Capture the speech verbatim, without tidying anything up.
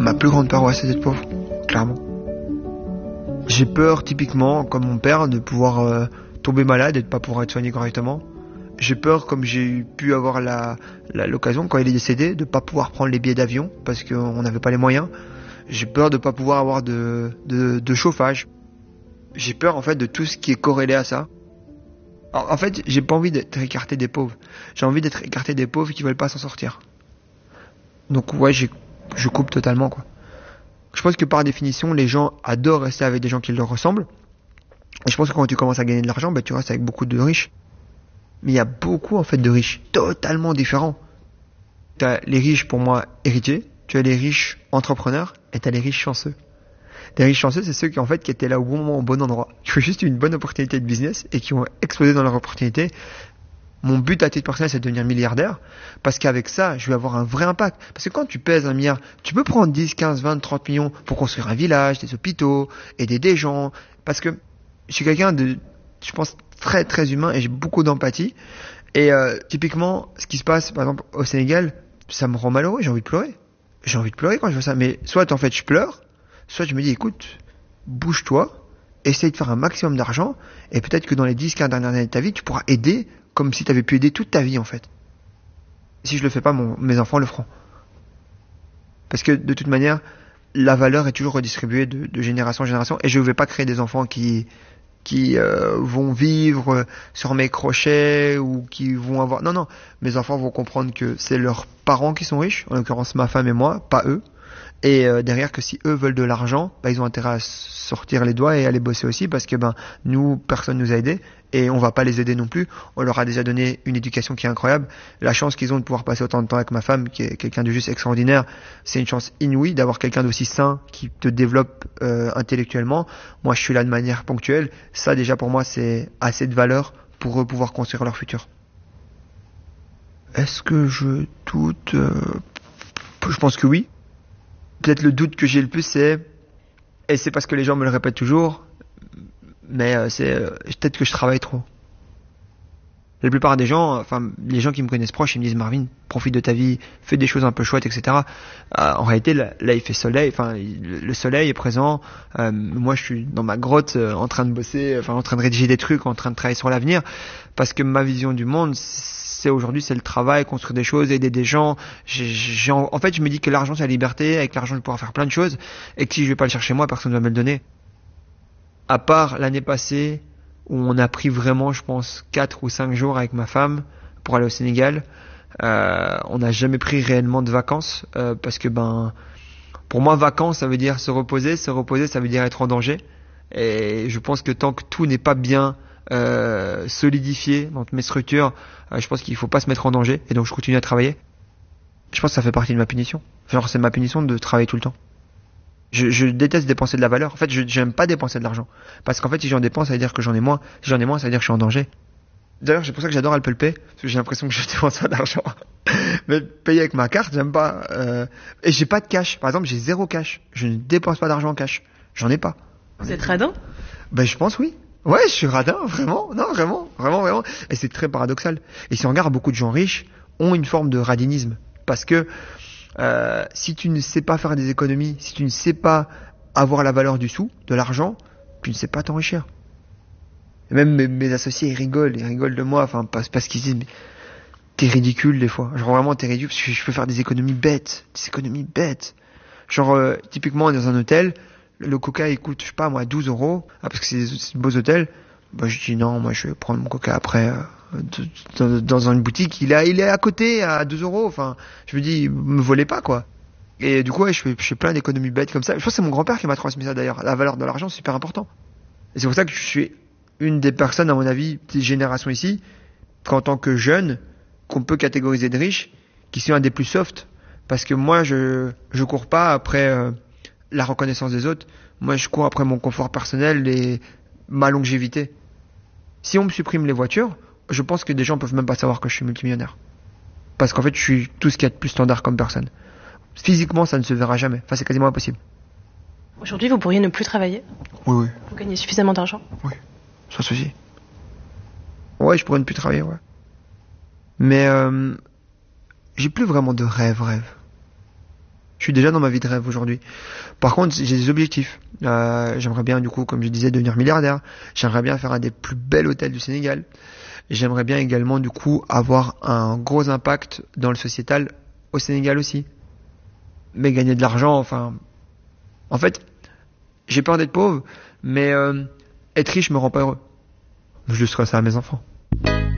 Ma plus grande peur, ouais, c'est d'être pauvre, clairement. J'ai peur, typiquement, comme mon père, de pouvoir euh, tomber malade et de pas pouvoir être soigné correctement. J'ai peur, comme j'ai pu avoir la, la, l'occasion, quand il est décédé, de pas pouvoir prendre les billets d'avion parce qu'on n'avait pas les moyens. J'ai peur de pas pouvoir avoir de, de, de chauffage. J'ai peur, en fait, de tout ce qui est corrélé à ça. Alors, en fait, j'ai pas envie d'être écarté des pauvres. J'ai envie d'être écarté des pauvres qui veulent pas s'en sortir. Donc, ouais, j'ai, je coupe totalement, quoi. Je pense que par définition, les gens adorent rester avec des gens qui leur ressemblent. Et je pense que quand tu commences à gagner de l'argent, bah, tu restes avec beaucoup de riches. Mais il y a beaucoup, en fait, de riches totalement différents. Tu as les riches, pour moi, héritiers. Tu as les riches entrepreneurs et tu as les riches chanceux. Les riches chanceux, c'est ceux qui, en fait, qui étaient là au bon moment, au bon endroit. Qui ont juste eu une bonne opportunité de business et qui ont explosé dans leur opportunité. Mon but à titre personnel, c'est de devenir milliardaire. Parce qu'avec ça, je vais avoir un vrai impact. Parce que quand tu pèses un milliard, tu peux prendre dix, quinze, vingt, trente millions pour construire un village, des hôpitaux, aider des gens. Parce que je suis quelqu'un de, je pense, très, très humain et j'ai beaucoup d'empathie. Et euh, typiquement, ce qui se passe, par exemple, au Sénégal, ça me rend malheureux, j'ai envie de pleurer. J'ai envie de pleurer quand je vois ça. Mais soit, en fait, je pleure, soit je me dis, écoute, bouge-toi, essaye de faire un maximum d'argent, et peut-être que dans les dix, quinze dernières années de ta vie, tu pourras aider comme si tu avais pu aider toute ta vie, en fait. Si je le fais pas, mon, mes enfants le feront. Parce que, de toute manière, la valeur est toujours redistribuée de, de génération en génération, et je ne vais pas créer des enfants qui, qui euh, vont vivre sur mes crochets, ou qui vont avoir... Non, non, mes enfants vont comprendre que c'est leurs parents qui sont riches, en l'occurrence ma femme et moi, pas eux. Et euh, derrière, que si eux veulent de l'argent, bah, ils ont intérêt à sortir les doigts et aller bosser aussi, parce que ben nous, personne nous a aidés et on va pas les aider non plus. On leur a déjà donné une éducation qui est incroyable. La chance qu'ils ont de pouvoir passer autant de temps avec ma femme, qui est quelqu'un de juste extraordinaire, c'est une chance inouïe d'avoir quelqu'un d'aussi sain qui te développe euh, intellectuellement. Moi, je suis là de manière ponctuelle. Ça, déjà pour moi, c'est assez de valeur pour eux pouvoir construire leur futur. Est-ce que je doute euh... Je pense que oui. Peut-être le doute que j'ai le plus, c'est, et c'est parce que les gens me le répètent toujours, mais euh, c'est euh, peut-être que je travaille trop. La plupart des gens, enfin les gens qui me connaissent proches, ils me disent Marvin, profite de ta vie, fais des choses un peu chouettes, et cetera. Euh, en réalité, là, là il fait soleil, enfin le soleil est présent. Euh, moi, je suis dans ma grotte, euh, en train de bosser, enfin en train de rédiger des trucs, en train de travailler sur l'avenir, parce que ma vision du monde, c'est aujourd'hui, c'est le travail, construire des choses, aider des gens. J'ai, j'ai, en fait, je me dis que l'argent, c'est la liberté. Avec l'argent, je vais pouvoir faire plein de choses, et que si je vais pas le chercher moi, personne ne va me le donner. À part l'année passée, où on a pris vraiment, je pense, quatre ou cinq jours avec ma femme pour aller au Sénégal. Euh, on n'a jamais pris réellement de vacances, euh, parce que ben, pour moi, vacances, ça veut dire se reposer. Se reposer, ça veut dire être en danger. Et je pense que tant que tout n'est pas bien euh, solidifié dans mes structures, euh, je pense qu'il faut pas se mettre en danger. Et donc, je continue à travailler. Je pense que ça fait partie de ma punition. Genre, c'est ma punition de travailler tout le temps. Je, je déteste dépenser de la valeur. En fait, je j'aime pas dépenser de l'argent. Parce qu'en fait, si j'en dépense, ça veut dire que j'en ai moins. Si j'en ai moins, ça veut dire que je suis en danger. D'ailleurs, c'est pour ça que j'adore Apple Pay. Parce que j'ai l'impression que je dépense pas d'argent. Mais payer avec ma carte, j'aime pas. Euh... Et j'ai pas de cash. Par exemple, j'ai zéro cash. Je ne dépense pas d'argent en cash. J'en ai pas. Vous êtes radin ? Ben, je pense oui. Ouais, je suis radin, vraiment. Non, vraiment, vraiment, vraiment. Et c'est très paradoxal. Et si on regarde, beaucoup de gens riches ont une forme de radinisme. Parce que Euh, si tu ne sais pas faire des économies, si tu ne sais pas avoir la valeur du sou, de l'argent, tu ne sais pas t'enrichir. Et même mes, mes associés, ils rigolent, ils rigolent de moi, enfin, parce, parce qu'ils disent, mais t'es ridicule des fois. Genre vraiment, t'es ridicule, parce que je peux faire des économies bêtes, des économies bêtes. Genre, euh, typiquement, on est dans un hôtel, le coca, il coûte, je sais pas, moi, douze euros, ah, parce que c'est des, c'est des beaux hôtels. Bah, je dis non, moi, je vais prendre mon coca après, euh, Dans, dans une boutique, il est, il est à côté à deux euros. Enfin, je me dis, me volez pas quoi. Et du coup, ouais, je fais, je fais plein d'économies bêtes comme ça. Je pense que c'est mon grand-père qui m'a transmis ça d'ailleurs. La valeur de l'argent, c'est super important. Et c'est pour ça que je suis une des personnes, à mon avis, petite génération ici, qu'en tant que jeune, qu'on peut catégoriser de riche, qui sont un des plus soft. Parce que moi, je, je cours pas après euh, la reconnaissance des autres. Moi, je cours après mon confort personnel et ma longévité. Si on me supprime les voitures, je pense que des gens peuvent même pas savoir que je suis multimillionnaire. Parce qu'en fait, je suis tout ce qu'il y a de plus standard comme personne. Physiquement, ça ne se verra jamais. Enfin, c'est quasiment impossible. Aujourd'hui, vous pourriez ne plus travailler ? Oui, oui. Vous gagnez suffisamment d'argent ? Oui, sans souci. Ouais, je pourrais ne plus travailler, ouais. Mais euh, j'ai plus vraiment de rêve, rêve. Je suis déjà dans ma vie de rêve aujourd'hui. Par contre, j'ai des objectifs. Euh, j'aimerais bien, du coup, comme je disais, devenir milliardaire. J'aimerais bien faire un des plus bels hôtels du Sénégal. Et j'aimerais bien également, du coup, avoir un gros impact dans le sociétal au Sénégal aussi. Mais gagner de l'argent, enfin... En fait, j'ai peur d'être pauvre, mais euh, être riche me rend pas heureux. Je laisserai ça à mes enfants.